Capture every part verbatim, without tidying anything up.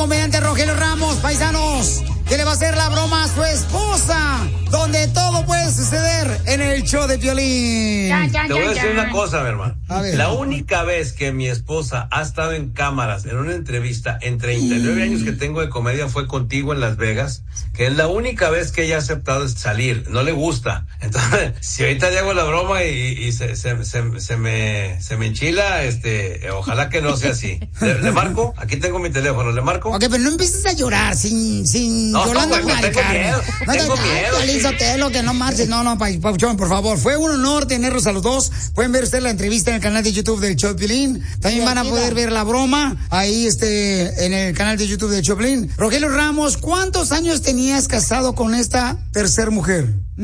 comediante Rogelio Ramos, paisanos, que le va a hacer la broma a su esposa, donde todo puede suceder en el show de Piolín. Ya, ya, Te voy a decir una cosa, mi hermano. A ver. La única vez que mi esposa ha estado en cámaras, en una entrevista, en treinta y nueve años que tengo de comedia, fue contigo en Las Vegas, que es la única vez que ella ha aceptado salir. No le gusta. Entonces, si ahorita le hago la broma y, y se, se, se, se me, se me enchila, este, ojalá que no sea así. ¿Le, le marco? Aquí tengo mi teléfono. ¿Le marco? Ok, pero no empieces a llorar sin, sin No, Yolanda güey, tengo Maricarmen. miedo, No tengo te miedo. Piolín Sotelo, que no marches. No, no, pa- Pauchón, por favor. Fue un honor tenerlos a los dos. Pueden ver ustedes la entrevista en el canal de YouTube del show de Piolín. También van a poder ver la broma ahí, este, en el canal de YouTube del show de Piolín. Rogelio Ramos, ¿cuántos años tenías casado con esta tercer mujer?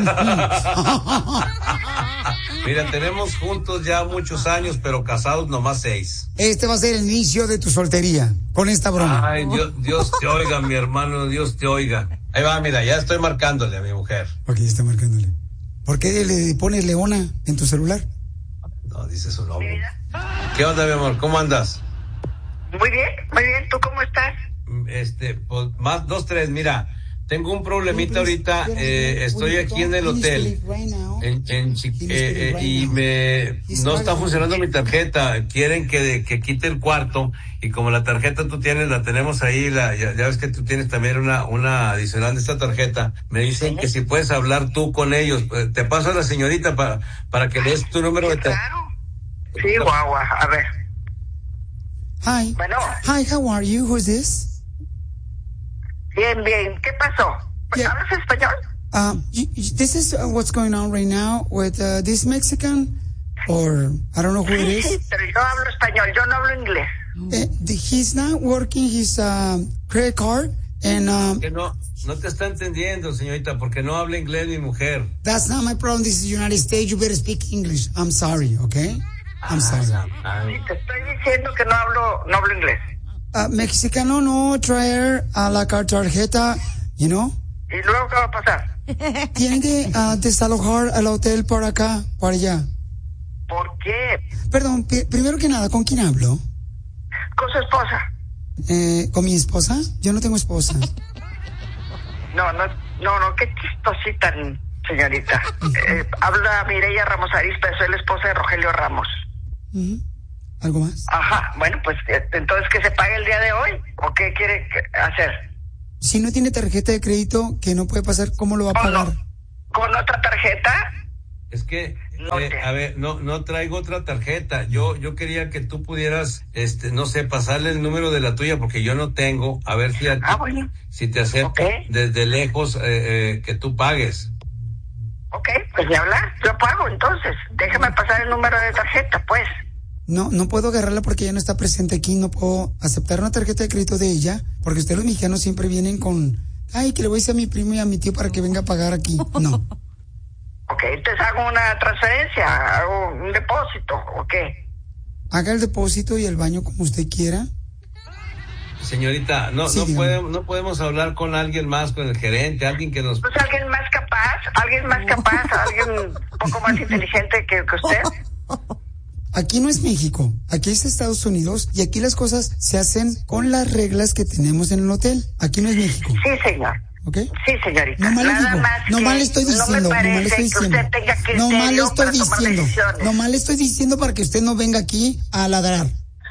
Mira, tenemos juntos ya muchos años, pero casados nomás seis. Este va a ser el inicio de tu soltería, con esta broma. Ay, Dios, Dios te oiga, mi hermano, Dios te oiga. Ahí va, mira, ya estoy marcándole a mi mujer. Ok, ya está marcándole. ¿Por qué le pones Leona en tu celular? No, dice su nombre. ¿Qué onda, mi amor? ¿Cómo andas? Muy bien, muy bien. ¿Tú cómo estás? Este, pues, más dos, tres, mira. Tengo un problemita ahorita, eh, estoy aquí en el hotel, en, en, Chi- eh, eh, y me, no está funcionando mi tarjeta, quieren que, que quite el cuarto, y como la tarjeta tú tienes, la tenemos ahí, la, ya, ya ves que tú tienes también una, una adicional de esta tarjeta, me dicen que si puedes hablar tú con ellos, eh, te paso a la señorita para, para que des tu número de teléfono. Claro. Sí, guagua, a ver. Hi. Bueno. Hi, how are you? Who's this? Bien, bien. ¿Qué pasó? Yeah. ¿Hablas español? Um, you, you- this is uh, what's going on right now with uh, this Mexican, or I don't know who it Sí, is. sí, pero yo hablo español, yo no hablo inglés. Uh, the, he's not working his uh, credit card, and um, Que no, no te está entendiendo, señorita, porque no habla inglés mi mujer. that's not my problem. This is the United States. You better speak English. I'm sorry, okay? I'm sorry. Sí, te estoy diciendo que no hablo, no hablo inglés. Uh, Mexicano no traer a la car- tarjeta, you know? ¿Y luego qué va a pasar? Tienen que uh, desalojar al hotel por acá, por allá. ¿Por qué? Perdón, pi- primero que nada, ¿con quién hablo? Con su esposa. Eh, ¿Con mi esposa? Yo no tengo esposa. No, no, no, no, qué chistosita, señorita. Eh, habla Mireya Ramos Arispe, soy la esposa de Rogelio Ramos. Ujú. ¿Algo más? Ajá, bueno, pues eh, entonces que se pague el día de hoy, ¿o qué quiere que- hacer? Si no tiene tarjeta de crédito, que no puede pasar, ¿cómo lo va a ¿Con, pagar? no- con otra tarjeta? Es que, No eh, sé. a ver, no, no traigo otra tarjeta. Yo, yo quería que tú pudieras, este, no sé, pasarle el número de la tuya porque yo no tengo. A ver si, a ti- Ah, bueno. si te acepto Ok. desde lejos, eh, eh, que tú pagues. Ok, pues ya habla, yo pago entonces. Déjame pasar el número de tarjeta, pues. No, no puedo agarrarla porque ella no está presente aquí. No puedo aceptar una tarjeta de crédito de ella porque ustedes los mexicanos siempre vienen con, ay, que le voy a decir a mi primo y a mi tío para que venga a pagar aquí. No. Ok, entonces hago una transferencia, hago un depósito, ¿o qué? Haga el depósito y el baño como usted quiera. Señorita, no, Sí, no dígame. podemos, no podemos hablar con alguien más, con el gerente, alguien que nos... Pues alguien más capaz, alguien más capaz, alguien un poco más inteligente que, que usted. Aquí no es México, aquí es Estados Unidos y aquí las cosas se hacen con las reglas que tenemos en el hotel. Aquí no es México, Sí, señor. ¿ok? Sí, señorita. No mal le Nada digo, más no que mal le estoy diciendo, no no me mal le parece estoy que diciendo. usted tenga No mal le criterio estoy para tomar diciendo, decisiones. no mal le estoy diciendo para que usted no venga aquí a ladrar.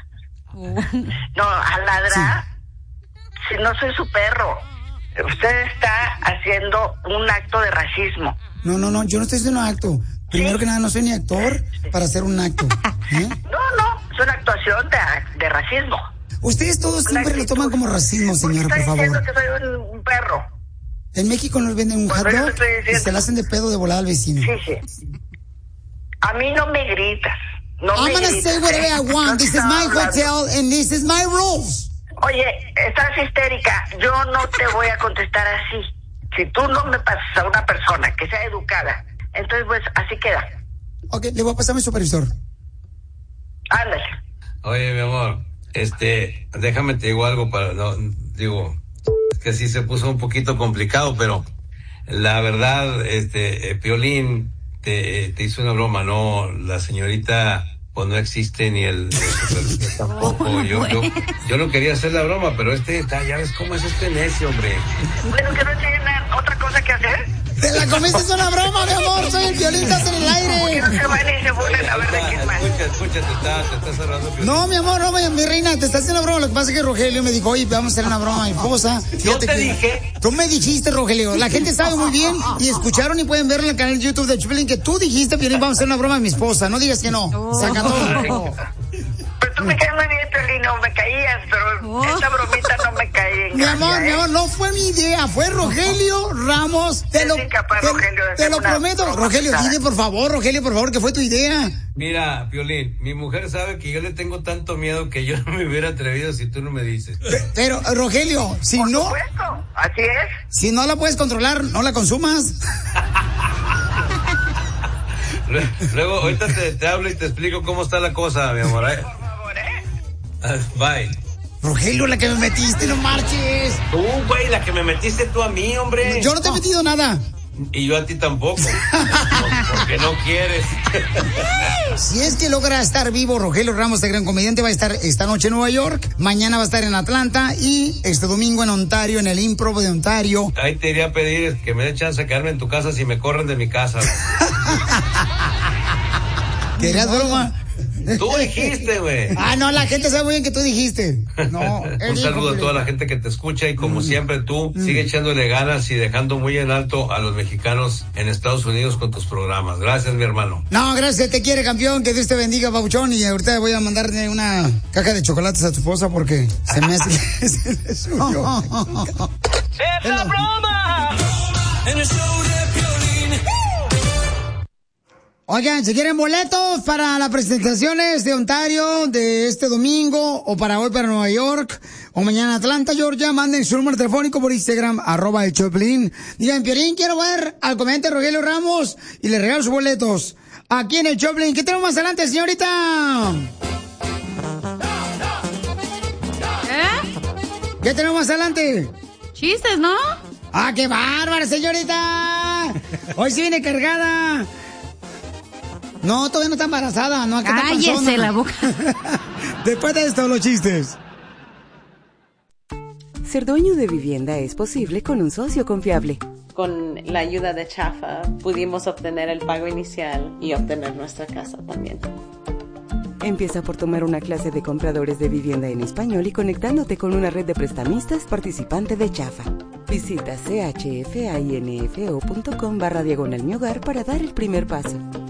No, a ladrar, si no soy su perro. Usted está haciendo un acto de racismo. No, no, no, yo no estoy haciendo un acto. Primero que nada, no soy ni actor para hacer un acto. ¿eh? No, no, es una actuación de, de racismo. Ustedes todos siempre lo toman como racismo, señor, por Está diciendo favor. que soy un, un perro. En México nos venden un Pues hot eso dog estoy y diciendo. se le hacen de pedo de volada al vecino. Sí, sí. A mí no me gritas. No I'm me gonna gritas, say whatever ¿eh? I want. No This te is my estaba hablando. hotel and this is my rules. Oye, estás histérica. Yo no te voy a contestar así. Si tú no me pasas a una persona que sea educada, entonces pues así queda. Ok, le voy a pasar a mi supervisor. Ándale. Oye, mi amor, este, déjame te digo algo para, no, digo, es que sí se puso un poquito complicado, pero la verdad, este, eh, Piolín te, eh, te hizo una broma, ¿no? La señorita pues no existe ni el, el, el tampoco. Yo, yo, yo no quería hacer la broma, pero este, ya ves cómo es este necio, hombre. Bueno, que no tiene otra cosa que hacer. Te la comiste, es una broma, mi amor. Soy el Piolín, estás en el aire. No se van y se burlen a ver de quién más. Escucha, escucha, te está, te está cerrando. Piolín. No, mi amor, no, mi, mi reina, te estás haciendo una broma. Lo que pasa es que Rogelio me dijo, oye, vamos a hacer una broma a mi esposa. Yo te que... dije. Tú me dijiste, Rogelio. La gente sabe muy bien y escucharon y pueden ver en el canal de YouTube de Piolín que tú dijiste, Piolín, vamos a hacer una broma a mi esposa. No digas que no. Oh. Saca todo. Pero tú me caes muy bien, Piolín, no me caías, pero oh. esa bromita no me caí en Mi amor, gracia, mi amor, ¿eh? no fue mi idea, fue Rogelio Ramos. Te lo, capaz, te, Rogelio, te lo prometo. Rogelio, dile por favor, Rogelio, por favor, que fue tu idea. Mira, Piolín, mi mujer sabe que yo le tengo tanto miedo que yo no me hubiera atrevido si tú no me dices. Pero, Rogelio, si por no... supuesto, así es. Si no la puedes controlar, no la consumas. Luego, ahorita te, te hablo y te explico cómo está la cosa, mi amor, ¿eh? Por favor, ¿eh? Bye. Rogelio, la que me metiste, no marches. Tú, güey, la que me metiste tú a mí, hombre. Yo no te he metido nada. Y yo a ti tampoco. Porque no quieres. Si es que logra estar vivo, Rogelio Ramos, el gran comediante, va a estar esta noche en Nueva York, mañana va a estar en Atlanta y este domingo en Ontario, en el Improv de Ontario. Ahí te iría a pedir que me dé chance de quedarme en tu casa si me corren de mi casa. ¿Querías broma? Tú dijiste, güey. Ah, no, la gente sabe muy bien que tú dijiste. No. Un saludo a toda la gente que te escucha y como mm. siempre tú mm. sigue echándole ganas y dejando muy en alto a los mexicanos en Estados Unidos con tus programas. Gracias, mi hermano. No, gracias, te quiere, campeón. Que Dios te bendiga, Pabuchón. Y ahorita voy a mandarle una caja de chocolates a tu esposa porque se me hace que se le subió. ¡Es la broma! En el show de Piolín. Oigan, si quieren boletos para las presentaciones de Ontario de este domingo o para hoy para Nueva York o mañana Atlanta, Georgia, manden su número telefónico por Instagram, arroba el Choplin. Digan, Piolín, quiero ver al comediante Rogelio Ramos y le regalo sus boletos. Aquí en el Choplin. ¿Qué tenemos más adelante, señorita? ¿Eh? ¿Qué tenemos más adelante? Chistes, ¿no? ¡Ah, qué bárbara, señorita! Hoy sí viene cargada. No, todavía no está embarazada, no. Cállese la boca. Después de esto, los chistes. Ser dueño de vivienda es posible con un socio confiable. Con la ayuda de Chafa pudimos obtener el pago inicial y obtener nuestra casa también. Empieza por tomar una clase de compradores de vivienda en español y conectándote con una red de prestamistas participante de Chafa. Visita chfinfo punto com barra diagonal mi hogar para dar el primer paso.